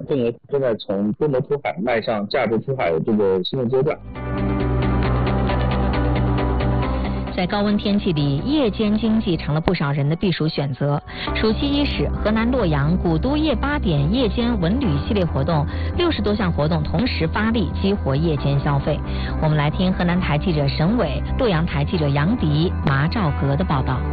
中国正在从规模出海迈向价值出海的这个新的阶段。 在高温天气里，夜间经济成了不少人的避暑选择。暑期伊始，河南洛阳古都夜8点夜间文旅系列活动，60多项活动同时发力，激活夜间消费。我们来听河南台记者沈伟、洛阳台记者杨迪、马兆格的报道。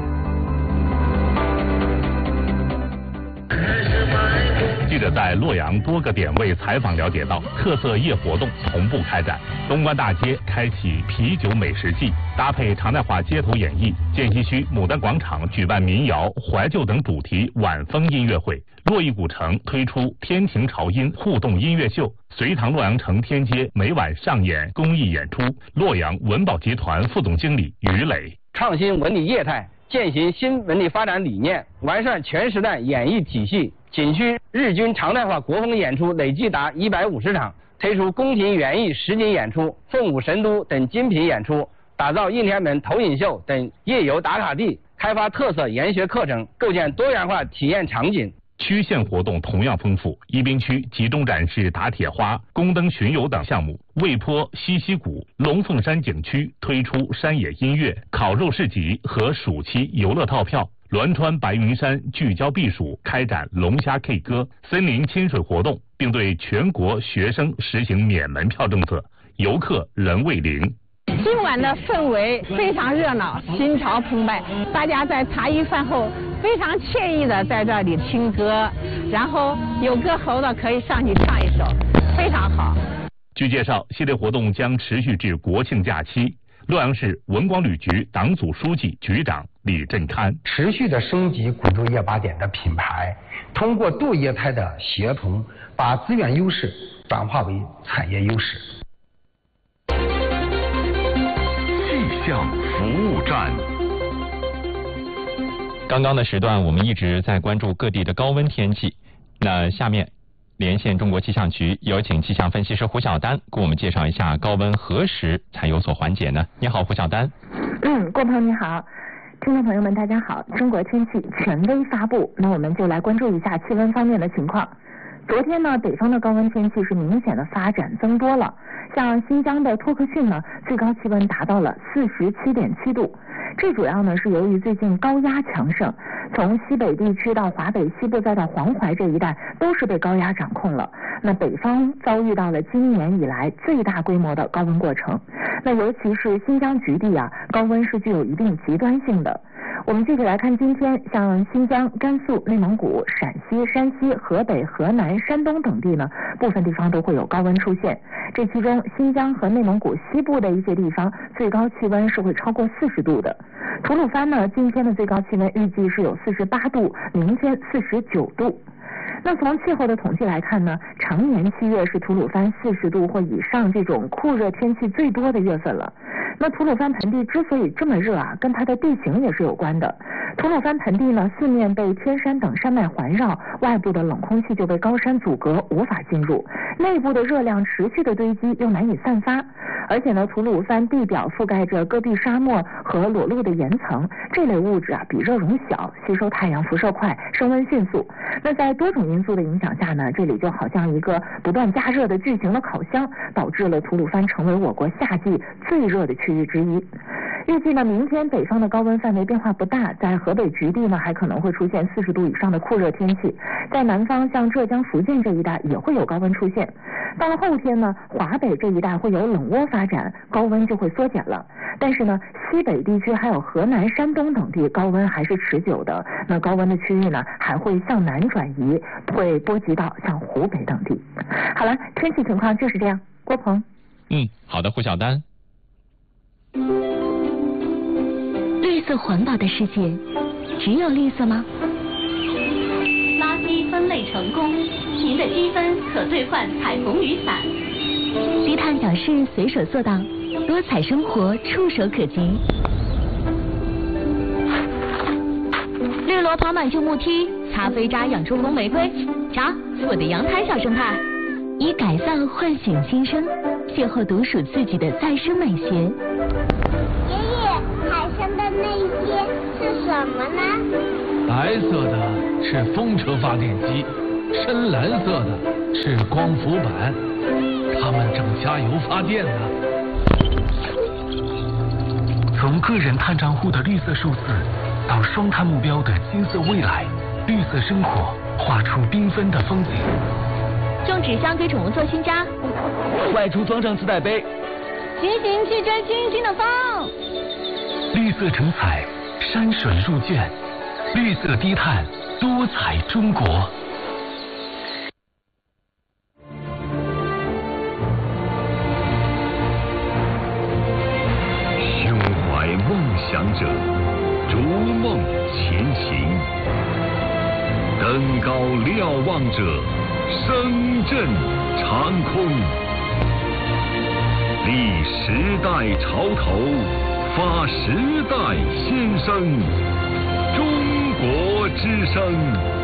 记者在洛阳多个点位采访了解到，特色夜活动同步开展。东关大街开启啤酒美食季，搭配常态化街头演绎，涧西区牡丹广场举办民谣、怀旧等主题晚风音乐会。洛邑古城推出天庭潮音互动音乐秀，隋唐洛阳城天街每晚上演公益演出。洛阳文保集团副总经理于磊： 创新文旅业态，践行新文旅发展理念，完善全时代演艺体系。景区日均常态化国风演出累计达150场，推出宫廷园艺实景演出、凤舞神都等精品演出，打造应天门投影秀等夜游打卡地，开发特色研学课程，构建多元化体验场景。 区县活动同样丰富，宜宾区集中展示打铁花、宫灯巡游等项目。魏坡、西溪谷、龙凤山景区推出山野音乐、烤肉市集和暑期游乐套票。栾川白云山聚焦避暑，开展龙虾 K 歌、森林亲水活动，并对全国学生实行免门票政策，游客人未零。 今晚的氛围非常热闹，心潮澎湃，大家在茶余饭后非常惬意的在这里听歌，然后有歌喉的可以上去唱一首，非常好。 据介绍，系列活动将持续至国庆假期。洛阳市文广旅局党组书记、局长李振堪： 持续的升级古都夜8点的品牌，通过多业态的协同，把资源优势转化为产业优势。 气象服务站。 刚刚的时段，我们一直在关注各地的高温天气。那下面连线中国气象局，有请气象分析师胡晓丹给我们介绍一下高温何时才有所缓解呢？你好，胡晓丹。 郭鹏你好，听众朋友们大家好，中国天气权威发布，那我们就来关注一下气温方面的情况。昨天呢，北方的高温天气是明显的发展增多了，像新疆的托克逊呢，最高气温达到了47.7度。这主要呢是由于最近高压强盛，从西北地区到华北西部再到黄淮这一带都是被高压掌控了。那北方遭遇到了今年以来最大规模的高温过程。那尤其是新疆局地啊，高温是具有一定极端性的。我们具体来看今天，像新疆、甘肃、内蒙古、陕西、山西、河北、河南、山东等地呢，部分地方都会有高温出现。这其中，新疆和内蒙古西部的一些地方，最高气温是会超过40度的。吐鲁番呢，今天的最高气温预计是有48度，明天49度。那从气候的统计来看呢，常年7月是吐鲁番40度或以上这种酷热天气最多的月份了。那吐鲁番盆地之所以这么热啊，跟它的地形也是有关的。吐鲁番盆地呢，四面被天山等山脉环绕，外部的冷空气就被高山阻隔，无法进入，内部的热量持续的堆积又难以散发。而且呢，吐鲁番地表覆盖着戈壁沙漠和裸露的岩层，这类物质啊比热容小，吸收太阳辐射快，升温迅速。那在多种因素的影响下呢，这里就好像一个不断加热的巨型的烤箱，导致了吐鲁番成为我国夏季最热的区域之一。预计呢，明天北方的高温范围变化不大，在河北局地呢还可能会出现40度以上的酷热天气，在南方像浙江、福建这一带也会有高温出现。到了后天呢，华北这一带会有冷涡发展，高温就会缩减了。但是呢，西北地区还有河南、山东等地高温还是持久的，那高温的区域呢还会向南转移，会波及到像湖北等地。好了，天气情况就是这样。郭鹏。 好的，胡晓丹。 绿色环保的世界，只有绿色吗？ 垃圾分类成功，您的积分可兑换彩虹雨伞。 低碳小事随手做到，多彩生活触手可及。绿萝跑满旧木梯，擦飞渣养出红玫瑰。瞧，我的阳台小生态。以改造唤醒新生，邂逅独属自己的再生美学。 爷爷，海上的那些是什么呢？ 白色的是风车发电机， 深蓝色的是光伏板，他们正加油发电呢。 从个人碳账户的绿色数字，到双碳目标的金色未来，绿色生活画出缤纷的风景。 种纸箱给宠物做新家， 外出装上自带杯， 骑行去追星星的风。 绿色成彩，山水入卷，绿色低碳，多彩中国。 胸怀梦想者，逐梦前行；登高瞭望者，声震长空。立时代潮头，发时代先声，中国之声。